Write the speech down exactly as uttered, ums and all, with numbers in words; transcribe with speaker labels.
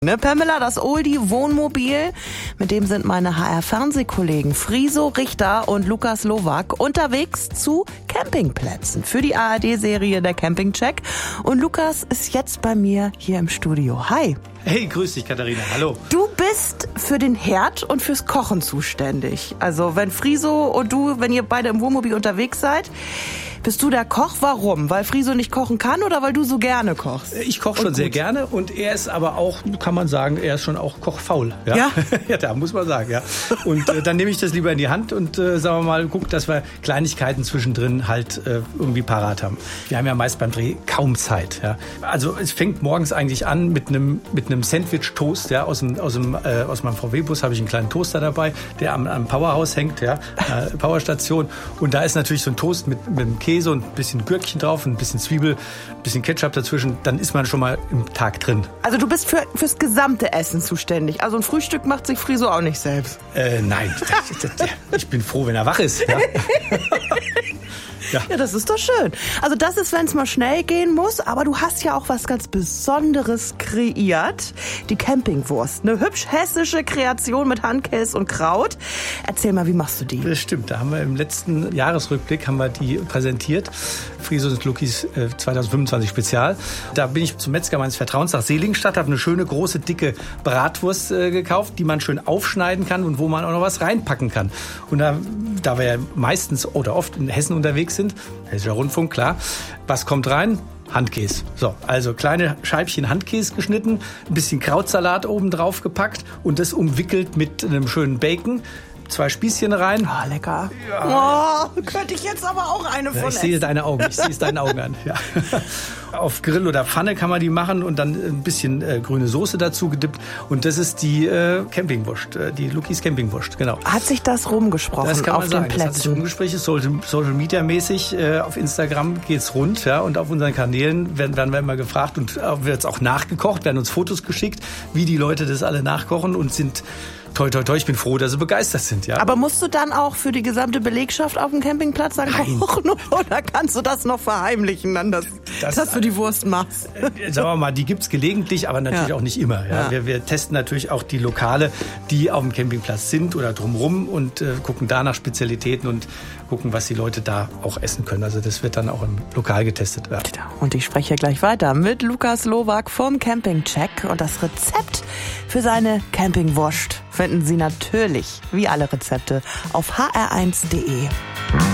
Speaker 1: Ne, Pamela, das Oldie-Wohnmobil, mit dem sind meine H R-Fernsehkollegen Friso Richter und Lukas Lowak unterwegs zu Campingplätzen für die A R D-Serie Der Campingcheck. Und Lukas ist jetzt bei mir hier im Studio. Hi.
Speaker 2: Hey, grüß dich, Katharina. Hallo.
Speaker 1: Du bist für den Herd und fürs Kochen zuständig. Also wenn Friso und du, wenn ihr beide im Wohnmobil unterwegs seid, bist du der Koch? Warum? Weil Friso nicht kochen kann oder weil du so gerne kochst?
Speaker 2: Ich koche schon sehr gerne und er ist aber auch, kann man sagen, er ist schon auch kochfaul. Ja,
Speaker 1: ja?
Speaker 2: Ja, da muss man sagen, ja. Und äh, dann nehme ich das lieber in die Hand und, äh, sagen wir mal, guck, dass wir Kleinigkeiten zwischendrin halt äh, irgendwie parat haben. Wir haben ja meist beim Dreh kaum Zeit, ja. Also es fängt morgens eigentlich an mit einem mit einem Sandwich-Toast, ja. Aus dem, aus dem, äh, aus meinem V W-Bus habe ich einen kleinen Toaster dabei, der am, am Powerhouse hängt, ja, äh, Powerstation. Und da ist natürlich so ein Toast mit, mit einem Käse und ein bisschen Gürkchen drauf, ein bisschen Zwiebel, ein bisschen Ketchup dazwischen, dann ist man schon mal im Tag drin.
Speaker 1: Also du bist für, fürs gesamte Essen zuständig. Also ein Frühstück macht sich Friso auch nicht selbst.
Speaker 2: Äh, nein, das, das, das, ich bin froh, wenn er wach ist. Ja.
Speaker 1: Ja. Ja, das ist doch schön. Also das ist, wenn es mal schnell gehen muss, aber du hast ja auch was ganz Besonderes kreiert. Die Campingwurst, eine hübsch hessische Kreation mit Handkäse und Kraut. Erzähl mal, wie machst du die?
Speaker 2: Das stimmt, da haben wir im letzten Jahresrückblick haben wir die präsentiert. Friso und Lukis äh, zwanzig fünfundzwanzig Spezial. Da bin ich zum Metzger meines Vertrauens nach Seligenstadt, habe eine schöne, große, dicke Bratwurst äh, gekauft, die man schön aufschneiden kann und wo man auch noch was reinpacken kann. Und da, da wir ja meistens oder oft in Hessen unterwegs sind, Hessischer Rundfunk, klar, was kommt rein? Handkäse. So, also kleine Scheibchen Handkäse geschnitten, ein bisschen Krautsalat oben drauf gepackt und das umwickelt mit einem schönen Bacon. Zwei Spießchen rein.
Speaker 1: Ah, oh, lecker. Ja. Oh, könnte ich jetzt aber auch eine von
Speaker 2: Ich sehe deine Augen, ich sehe es deinen Augen an. Ja. Auf Grill oder Pfanne kann man die machen und dann ein bisschen äh, grüne Soße dazu gedippt. Und das ist die äh, Campingwurst, äh, die Lukis Campingwurst, genau.
Speaker 1: Hat sich das rumgesprochen
Speaker 2: das kann man
Speaker 1: auf
Speaker 2: sagen.
Speaker 1: den Plätzen?
Speaker 2: Das hat sich rumgesprochen, Social, Social Media mäßig. Äh, auf Instagram geht's rund, ja, und auf unseren Kanälen werden, werden wir immer gefragt und äh, wird auch nachgekocht, werden uns Fotos geschickt, wie die Leute das alle nachkochen und sind toi, toi, toi, ich bin froh, dass sie begeistert sind. Ja.
Speaker 1: Aber musst du dann auch für die gesamte Belegschaft auf dem Campingplatz dann kochen oder kannst du das noch verheimlichen, dann das, das, dass du die Wurst machst?
Speaker 2: Äh, sagen wir mal, die gibt's gelegentlich, aber natürlich ja. auch nicht immer. Ja. Ja. Wir, wir testen natürlich auch die Lokale, die auf dem Campingplatz sind oder drumherum und äh, gucken da nach Spezialitäten und gucken, was die Leute da auch essen können. Also das wird dann auch im Lokal getestet werden.
Speaker 1: Und ich spreche gleich weiter mit Lukas Lowak vom Campingcheck und das Rezept für seine Campingwurst finden Sie natürlich, wie alle Rezepte, auf h r eins punkt d e.